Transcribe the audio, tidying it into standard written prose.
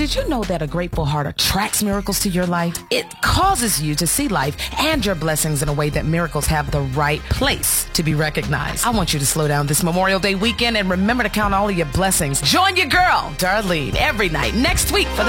did you know that a grateful heart attracts miracles to your life? It causes you to see life and your blessings in a way that miracles have the right place to be recognized. I want you to slow down this Memorial Day weekend and remember to count all of your blessings. Join your girl, Darlene, every night next week for the